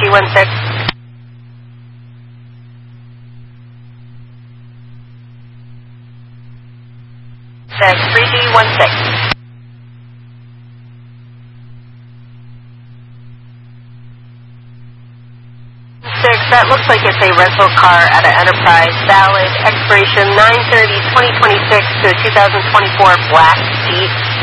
3D16. Says 3D16. That looks like it's a rental car at an Enterprise. Valid expiration 9/30/2026 to a 2024 black Jeep.